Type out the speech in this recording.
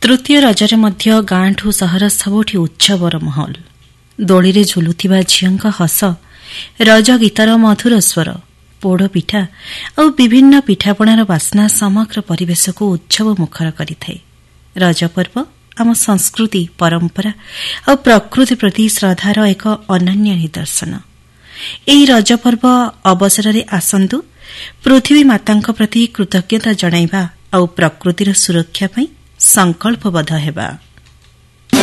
ତୃତୀୟ ରଜରେ ମଧ୍ୟ ଗାଁଠୁ ସହର ସବୁଠି ଉତ୍ସବର ମାହୋଲ। ଦୋଳିରେ ଝୁଲୁଥିବା ଝିଅଙ୍କ ହସ, ରଜ ଗୀତର ମଧୁର ସ୍ୱର, ପୋଡ଼ପିଠା ଆଉ ବିଭିନ୍ନ ପିଠାପଣାର ବାସ୍ନା ସମଗ୍ର ପରିବେଶକୁ ଉତ୍ସବ ମୁଖର କରିଥାଏ। ରଜ ପର୍ବ ଆମ ସଂସ୍କୃତି, ପରମ୍ପରା ଆଉ ପ୍ରକୃତି ପ୍ରତି ଶ୍ରଦ୍ଧାର ଏକ ଅନନ୍ୟ ନିଦର୍ଶନ। ଏହି ରଜ ପର୍ବ ଅବସରରେ ଆସନ୍ତୁ ପୃଥିବୀ ମାତାଙ୍କ ପ୍ରତି କୃତଜ୍ଞତା ଜଣାଇବା ଆଉ ପ୍ରକୃତିର ସୁରକ୍ଷା ପାଇଁ ସଂକଳ୍ପବଦ୍ଧ ହେବା।